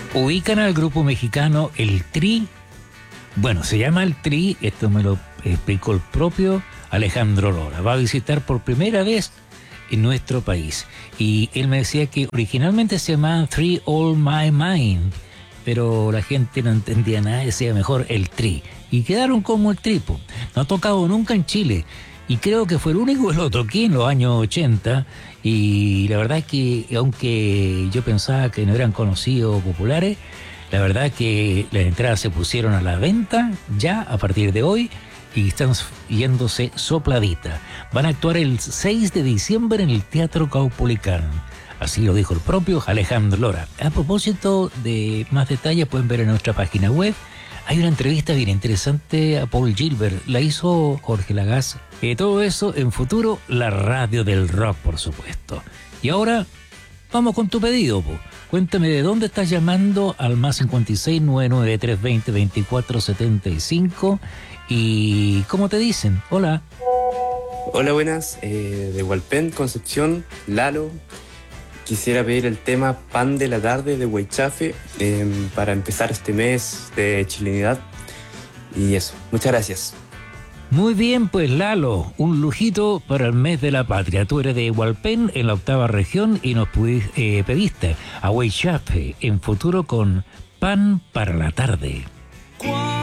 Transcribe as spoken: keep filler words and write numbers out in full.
¿Ubican al grupo mexicano El Tri? Bueno, se llama El Tri, esto me lo explicó el propio Alejandro Lora. Va a visitar por primera vez en nuestro país. Y él me decía que originalmente se llamaban Three All My Mind, pero la gente no entendía nada, decía mejor El Tri. Y quedaron como El Tripo. No ha tocado nunca en Chile. Y creo que fue el único que lo toqué en los años ochenta. Y la verdad es que, aunque yo pensaba que no eran conocidos o populares, la verdad es que las entradas se pusieron a la venta ya a partir de hoy y están yéndose sopladita. Van a actuar el seis de diciembre en el Teatro Caupolicán. Así lo dijo el propio Alejandro Lora. A propósito de más detalles, pueden ver en nuestra página web. Hay una entrevista bien interesante a Paul Gilbert. La hizo Jorge Lagaz. Y todo eso en Futuro, la radio del rock, por supuesto. Y ahora, vamos con tu pedido, po. Cuéntame de dónde estás llamando al más cincuenta y seis, noventa y nueve, trescientos veinte, veinticuatro setenta y cinco. Y ¿cómo te dicen? Hola. Hola, buenas. Eh, de Hualpén, Concepción, Lalo. Quisiera pedir el tema Pan de la Tarde de Huaychafe eh, para empezar este mes de chilenidad. Y eso, muchas gracias. Muy bien, pues Lalo, un lujito para el mes de la patria. Tú eres de Hualpén, en la octava región, y nos pudiste, eh, pediste a Huaychafe en Futuro con Pan para la Tarde.